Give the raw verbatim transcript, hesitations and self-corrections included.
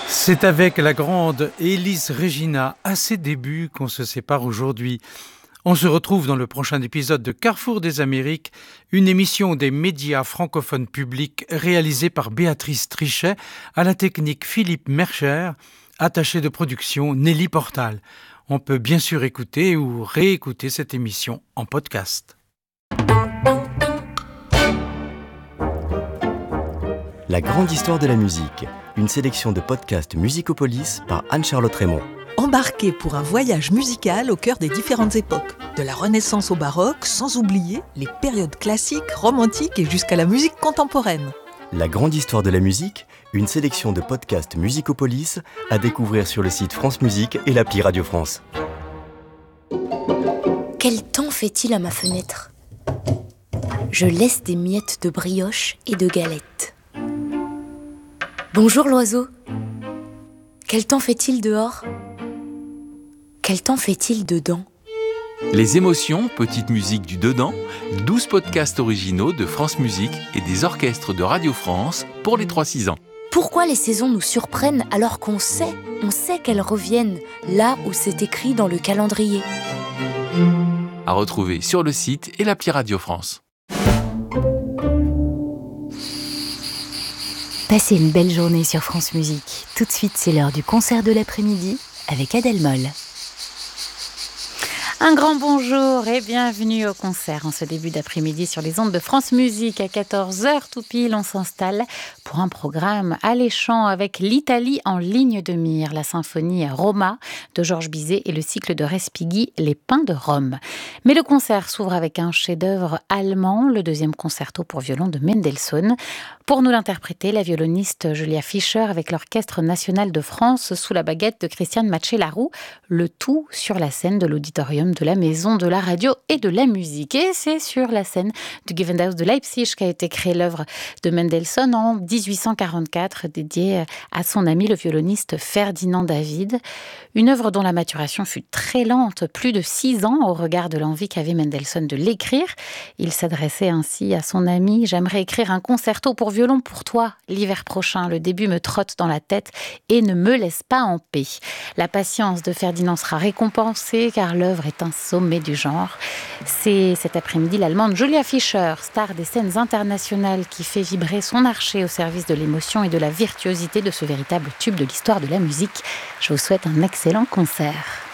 C'est avec la grande Elis Regina à ses débuts qu'on se sépare aujourd'hui. On se retrouve dans le prochain épisode de Carrefour des Amériques, une émission des médias francophones publics réalisée par Béatrice Trichet, à la technique Philippe Mercher, attaché de production Nelly Portal. On peut bien sûr écouter ou réécouter cette émission en podcast. La grande histoire de la musique, une sélection de podcasts Musicopolis par Anne-Charlotte Raymond. Embarquez pour un voyage musical au cœur des différentes époques, de la Renaissance au baroque, sans oublier les périodes classiques, romantiques et jusqu'à la musique contemporaine. La grande histoire de la musique, une sélection de podcasts Musicopolis à découvrir sur le site France Musique et l'appli Radio France. Quel temps fait-il à ma fenêtre ? Je laisse des miettes de brioche et de galettes. Bonjour l'oiseau. Quel temps fait-il dehors ? Quel temps fait-il dedans ? Les émotions, petite musique du dedans, douze podcasts originaux de France Musique et des orchestres de Radio France pour les trois six ans. Pourquoi les saisons nous surprennent alors qu'on sait, on sait qu'elles reviennent là où c'est écrit dans le calendrier ? À retrouver sur le site et l'appli Radio France. Passez une belle journée sur France Musique. Tout de suite, c'est l'heure du concert de l'après-midi avec Adèle Moll. Un grand bonjour et bienvenue au concert en ce début d'après-midi sur les ondes de France Musique. À quatorze heures tout pile, on s'installe pour un programme alléchant avec l'Italie en ligne de mire, la symphonie Roma de Georges Bizet et le cycle de Respighi, Les Pins de Rome. Mais le concert s'ouvre avec un chef-d'œuvre allemand, le deuxième concerto pour violon de Mendelssohn. Pour nous l'interpréter, la violoniste Julia Fischer avec l'Orchestre national de France sous la baguette de Christiane Matché-Laroux, le tout sur la scène de l'auditorium de la Maison de la Radio et de la Musique. Et c'est sur la scène du Gewandhaus de Leipzig qu'a été créée l'œuvre de Mendelssohn en dix-huit cent quarante-quatre, dédiée à son ami le violoniste Ferdinand David. Une œuvre dont la maturation fut très lente, plus de six ans au regard de l'envie qu'avait Mendelssohn de l'écrire. Il s'adressait ainsi à son ami « J'aimerais écrire un concerto pour violon pour toi l'hiver prochain. Le début me trotte dans la tête et ne me laisse pas en paix. » La patience de Ferdinand sera récompensée car l'œuvre est un sommet du genre. C'est cet après-midi l'Allemande Julia Fischer, star des scènes internationales, qui fait vibrer son archet au service de l'émotion et de la virtuosité de ce véritable tube de l'histoire de la musique. Je vous souhaite un excellent concert.